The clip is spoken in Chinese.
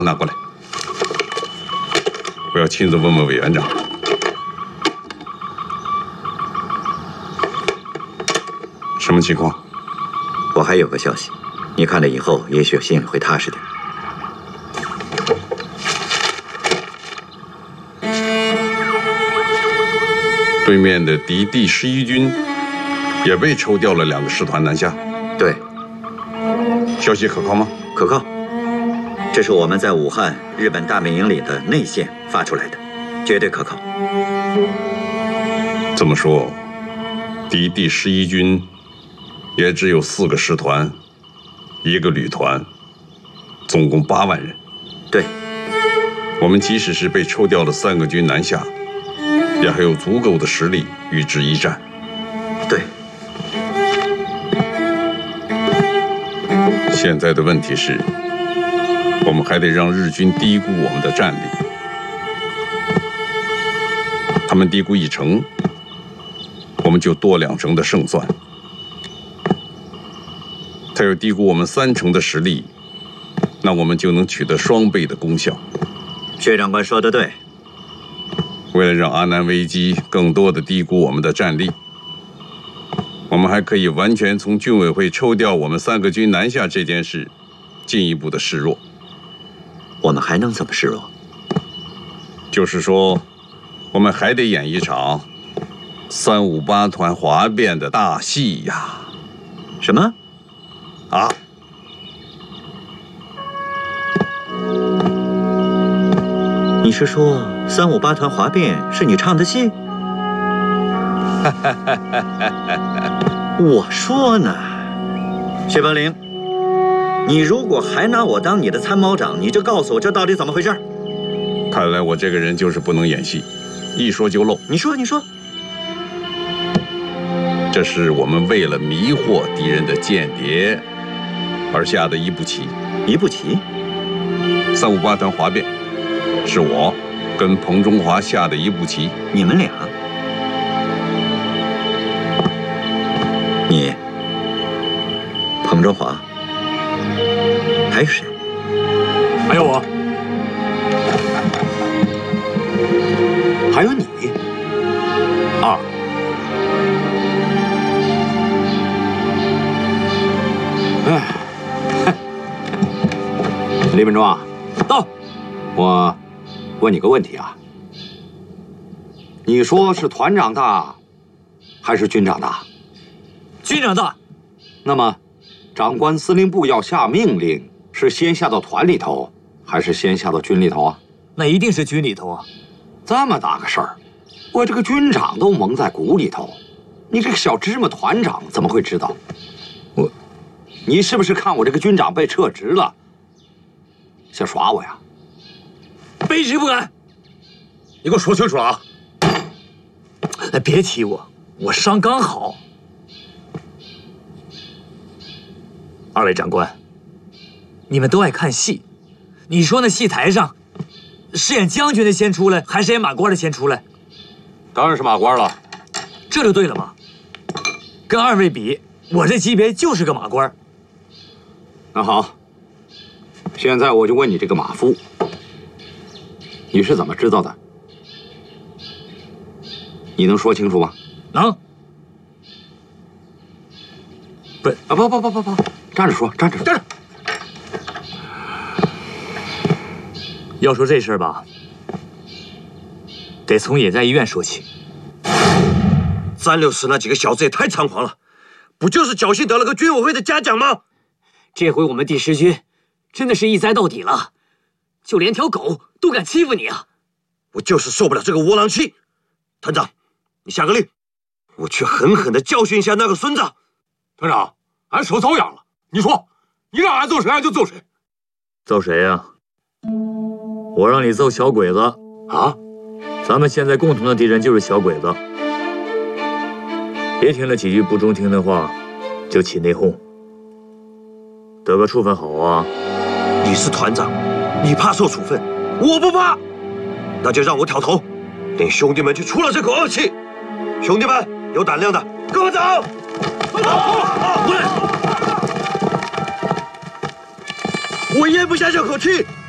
拿过来，我要亲自问问委员长。什么情况？ 我还有个消息，你看了以后，也许心里会踏实点。 对面的敌第11军也被抽调了2个师团南下。 对， 消息可靠吗？ 可靠。这是我们在武汉日本大本营里的内线发出来的，绝对可靠。 这么说，敌第11军也只有4个师团，1个旅团，总共8万人。 对， 我们即使是被抽调了3个军南下，也还有足够的实力与之一战。 对。 现在的问题是，我们还得让日军低估我们的战力。他们低估1成，我们就多2成的胜算。他要低估我们3成的实力，那我们就能取得双倍的功效。 薛长官说得对。 为了让阿南危机更多的低估我们的战力，我们还可以完全从军委会抽调我们3个军南下这件事进一步的示弱。 我们还能怎么示弱？ 就是说，我们还得演一场358团哗变的大戏呀！ 什么？ 啊？ 你是说358团哗变是你唱的戏？我说呢，薛邦龄，你如果还拿我当你的参谋长，你就告诉我这到底怎么回事。 看来我这个人就是不能演戏，一说就漏。 你说，你说。 这是我们为了迷惑敌人的间谍而下的一步棋。 一步棋 ？358团哗变，是我跟彭中华下的一步棋。 你们俩？你、彭中华，还有谁？ 还有我，还有你。啊，李本忠啊，到，我问你个问题啊，你说是团长大，还是军长大？ 军长大。 那么，长官司令部要下命令，是先下到团里头，还是先下到军里头啊？ 那一定是军里头啊！ 这么大个事儿，我这个军长都蒙在鼓里头，你这个小芝麻团长怎么会知道？你是不是看我这个军长被撤职了，想耍我呀？ 卑职不敢。 你给我说清楚了啊！ 哎，别提我，我伤刚好。2位长官，你们都爱看戏，你说那戏台上是演将军的先出来，还是演马官的先出来？ 当然是马官了。 这就对了嘛。跟2位比，我这级别就是个马官。 那好，现在我就问你这个马夫，你是怎么知道的？你能说清楚吗？ 能。不， 站着说，站着。 要说这事儿吧，得从野战医院说起。 3、6师那几个小子也太猖狂了，不就是侥幸得了个军委会的嘉奖吗？ 这回我们第10军真的是一栽到底了，就连条狗都敢欺负你啊！ 我就是受不了这个窝囊气。团长，你下个令，我去狠狠地教训一下那个孙子。 团长，俺手遭殃了，你说，你让俺揍谁，俺就揍谁。 揍谁呀？我让你揍小鬼子啊！ 咱们现在共同的敌人就是小鬼子，别听了几句不中听的话，就起内讧。得个处分好啊！ 你是团长，你怕受处分，我不怕。那就让我挑头，领兄弟们去出了这口恶气。兄弟们，有胆量的，跟我走！我咽不下这口气。